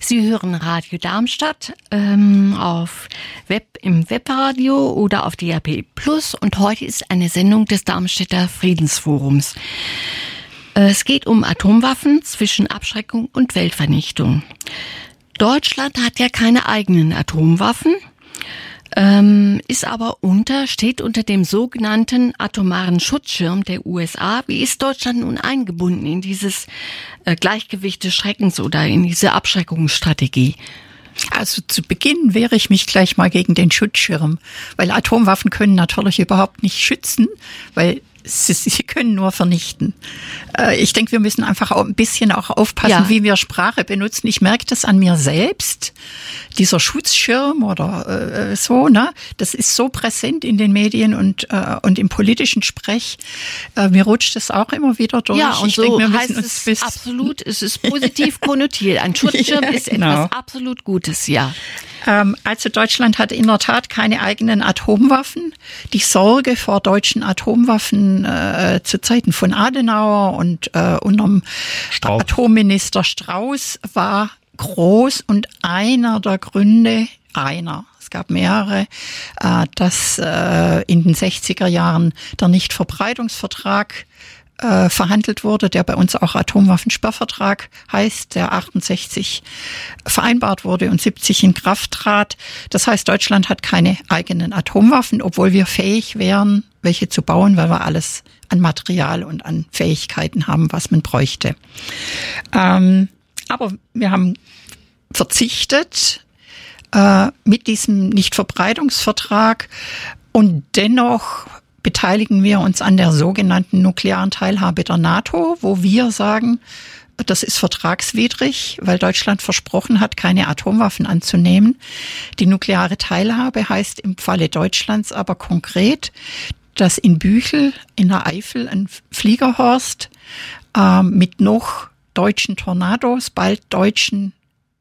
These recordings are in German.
Sie hören Radio Darmstadt im Webradio oder auf DAB+. Und heute ist eine Sendung des Darmstädter Friedensforums. Es geht um Atomwaffen zwischen Abschreckung und Weltvernichtung. Deutschland hat ja keine eigenen Atomwaffen, steht unter dem sogenannten atomaren Schutzschirm der USA. Wie ist Deutschland nun eingebunden in dieses Gleichgewicht des Schreckens oder in diese Abschreckungsstrategie? Also zu Beginn wehre ich mich gleich mal gegen den Schutzschirm, weil Atomwaffen können natürlich überhaupt nicht schützen, weil sie können nur vernichten. Ich denke, wir müssen einfach auch ein bisschen auch aufpassen, wie wir Sprache benutzen. Ich merke das an mir selbst. Dieser Schutzschirm oder das ist so präsent in den Medien und im politischen Sprech. Mir rutscht das auch immer wieder durch. Ja, und ich so denke, heißt es absolut, es ist positiv konnotiert. Ein Schutzschirm ist etwas absolut Gutes, ja. Also Deutschland hat in der Tat keine eigenen Atomwaffen. Die Sorge vor deutschen Atomwaffen zu Zeiten von Adenauer und unterm Atomminister Strauß war groß und einer der Gründe, es gab mehrere, dass in den 60er Jahren der Nichtverbreitungsvertrag verhandelt wurde, der bei uns auch Atomwaffensperrvertrag heißt, der 68 vereinbart wurde und 70 in Kraft trat. Das heißt, Deutschland hat keine eigenen Atomwaffen, obwohl wir fähig wären, welche zu bauen, weil wir alles an Material und an Fähigkeiten haben, was man bräuchte. Aber wir haben verzichtet mit diesem Nichtverbreitungsvertrag und dennoch beteiligen wir uns an der sogenannten nuklearen Teilhabe der NATO, wo wir sagen, das ist vertragswidrig, weil Deutschland versprochen hat, keine Atomwaffen anzunehmen. Die nukleare Teilhabe heißt im Falle Deutschlands aber konkret, dass in Büchel in der Eifel ein Fliegerhorst mit noch deutschen Tornados, bald deutschen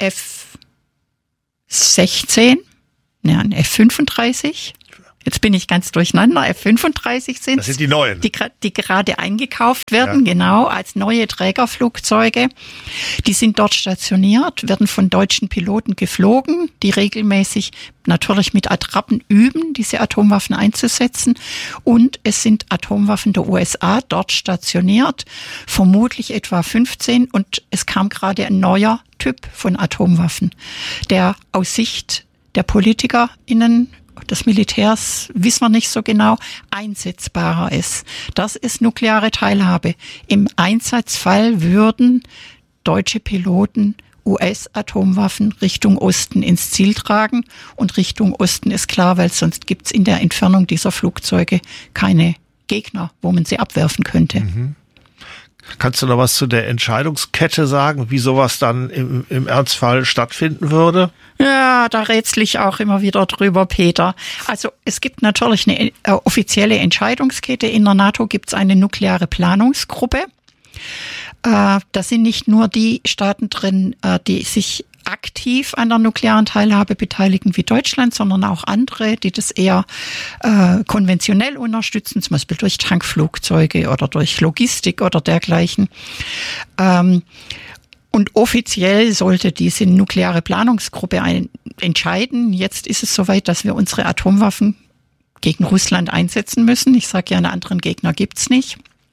F-16, ein F-35, jetzt bin ich ganz durcheinander, F-35 sind. Das sind die neuen. Die gerade eingekauft werden, genau, als neue Trägerflugzeuge. Die sind dort stationiert, werden von deutschen Piloten geflogen, die regelmäßig natürlich mit Attrappen üben, diese Atomwaffen einzusetzen. Und es sind Atomwaffen der USA dort stationiert, vermutlich etwa 15. Und es kam gerade ein neuer Typ von Atomwaffen, der aus Sicht der PolitikerInnen des Militärs, wissen wir nicht so genau, einsetzbarer ist. Das ist nukleare Teilhabe. Im Einsatzfall würden deutsche Piloten US-Atomwaffen Richtung Osten ins Ziel tragen. Und Richtung Osten ist klar, weil sonst gibt's in der Entfernung dieser Flugzeuge keine Gegner, wo man sie abwerfen könnte. Mhm. Kannst du noch was zu der Entscheidungskette sagen, wie sowas dann im Ernstfall stattfinden würde? Ja, da rätsel ich auch immer wieder drüber, Peter. Also es gibt natürlich eine offizielle Entscheidungskette. In der NATO gibt es eine nukleare Planungsgruppe. Da sind nicht nur die Staaten drin, die sich aktiv an der nuklearen Teilhabe beteiligen wie Deutschland, sondern auch andere, die das eher konventionell unterstützen, zum Beispiel durch Tankflugzeuge oder durch Logistik oder dergleichen. Und offiziell sollte diese nukleare Planungsgruppe entscheiden. Jetzt ist es soweit, dass wir unsere Atomwaffen gegen Russland einsetzen müssen. Ich sage ja, einen anderen Gegner gibt's nicht.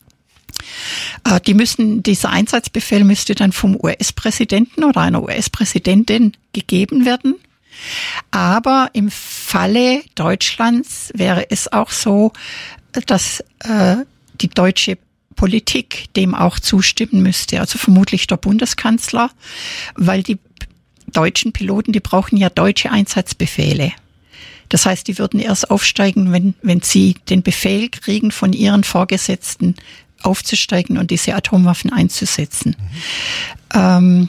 Dieser Einsatzbefehl müsste dann vom US-Präsidenten oder einer US-Präsidentin gegeben werden. Aber im Falle Deutschlands wäre es auch so, dass die deutsche Politik dem auch zustimmen müsste. Also vermutlich der Bundeskanzler, weil die deutschen Piloten, die brauchen ja deutsche Einsatzbefehle. Das heißt, die würden erst aufsteigen, wenn sie den Befehl kriegen von ihren Vorgesetzten, aufzusteigen und diese Atomwaffen einzusetzen. Mhm.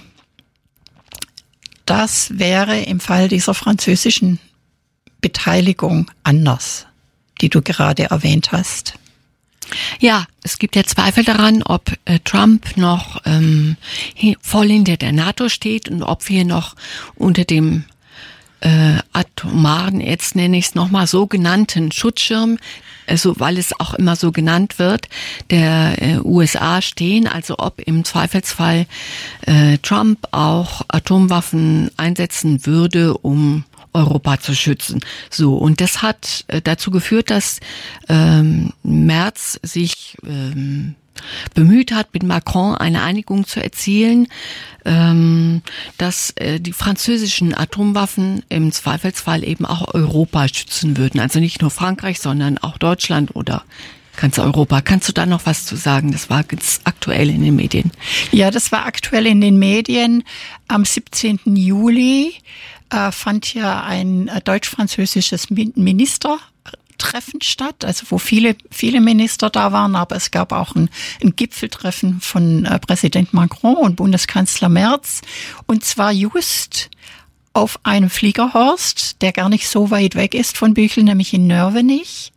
Das wäre im Fall dieser französischen Beteiligung anders, die du gerade erwähnt hast. Ja, es gibt ja Zweifel daran, ob Trump noch voll hinter der NATO steht und ob wir noch unter dem atomaren, jetzt nenne ich es nochmal, sogenannten Schutzschirm, also weil es auch immer so genannt wird, der USA stehen, also ob im Zweifelsfall Trump auch Atomwaffen einsetzen würde, um Europa zu schützen. So, und das hat dazu geführt, dass Merz sich bemüht hat, mit Macron eine Einigung zu erzielen, dass die französischen Atomwaffen im Zweifelsfall eben auch Europa schützen würden. Also nicht nur Frankreich, sondern auch Deutschland oder ganz Europa. Kannst du da noch was zu sagen? Das war ganz aktuell in den Medien. Ja, das war aktuell in den Medien. Am 17. Juli fand ja ein deutsch-französisches Ministertreffen statt, also wo viele Minister da waren, aber es gab auch ein Gipfeltreffen von Präsident Macron und Bundeskanzler Merz, und zwar just auf einem Fliegerhorst, der gar nicht so weit weg ist von Büchel, nämlich in Nörvenich,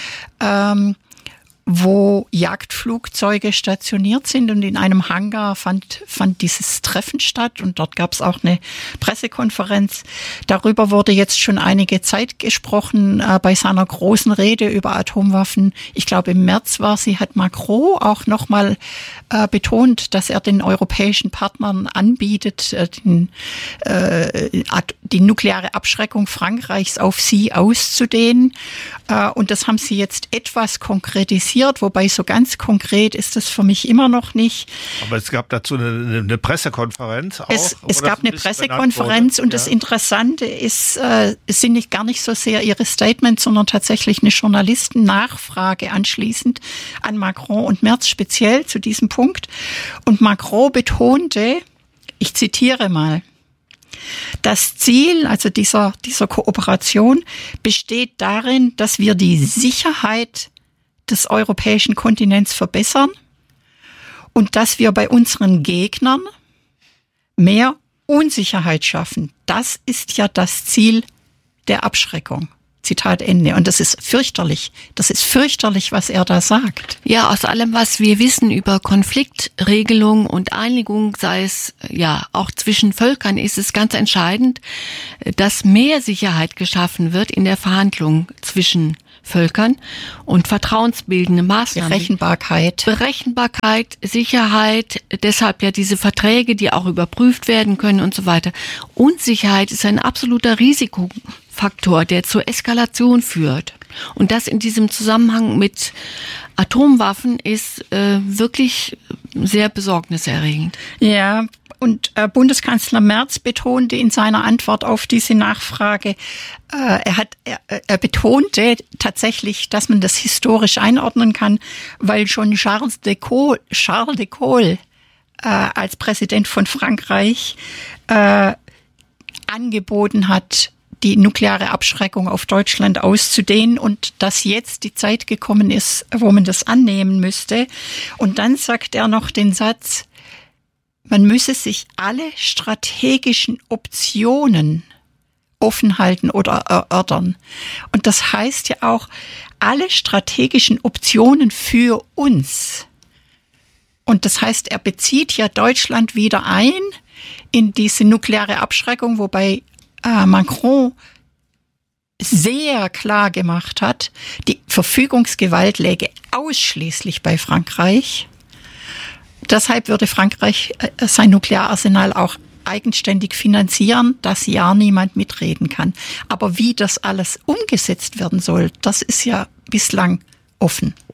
wo Jagdflugzeuge stationiert sind, und in einem Hangar fand dieses Treffen statt, und dort gab es auch eine Pressekonferenz. Darüber wurde jetzt schon einige Zeit gesprochen. Bei seiner großen Rede über Atomwaffen, ich glaube im März war sie, hat Macron auch nochmal betont, dass er den europäischen Partnern anbietet, die nukleare Abschreckung Frankreichs auf sie auszudehnen. Und das haben sie jetzt etwas konkretisiert, wobei so ganz konkret ist das für mich immer noch nicht. Aber es gab dazu eine Pressekonferenz auch? Es gab eine Pressekonferenz, und das Interessante ist, es sind gar nicht so sehr ihre Statements, sondern tatsächlich eine Journalistennachfrage anschließend an Macron und Merz speziell zu diesem Punkt. Und Macron betonte, ich zitiere mal: Das Ziel, also dieser Kooperation, besteht darin, dass wir die Sicherheit des europäischen Kontinents verbessern und dass wir bei unseren Gegnern mehr Unsicherheit schaffen. Das ist ja das Ziel der Abschreckung. Zitat Ende. Und das ist fürchterlich. Das ist fürchterlich, was er da sagt. Ja, aus allem, was wir wissen über Konfliktregelung und Einigung, sei es ja auch zwischen Völkern, ist es ganz entscheidend, dass mehr Sicherheit geschaffen wird in der Verhandlung zwischen Völkern und vertrauensbildende Maßnahmen. Berechenbarkeit, Sicherheit, deshalb ja diese Verträge, die auch überprüft werden können und so weiter. Unsicherheit ist ein absoluter Risikofaktor, der zur Eskalation führt. Und das in diesem Zusammenhang mit Atomwaffen ist wirklich sehr besorgniserregend. Ja, und Bundeskanzler Merz betonte in seiner Antwort auf diese Nachfrage, er betonte tatsächlich, dass man das historisch einordnen kann, weil schon Charles de Gaulle als Präsident von Frankreich angeboten hat, die nukleare Abschreckung auf Deutschland auszudehnen, und dass jetzt die Zeit gekommen ist, wo man das annehmen müsste. Und dann sagt er noch den Satz: Man müsse sich alle strategischen Optionen offen halten oder erörtern. Und das heißt ja auch, alle strategischen Optionen für uns. Und das heißt, er bezieht ja Deutschland wieder ein in diese nukleare Abschreckung, wobei Macron sehr klar gemacht hat, die Verfügungsgewalt läge ausschließlich bei Frankreich. Deshalb würde Frankreich sein Nukleararsenal auch eigenständig finanzieren, dass ja niemand mitreden kann. Aber wie das alles umgesetzt werden soll, das ist ja bislang offen.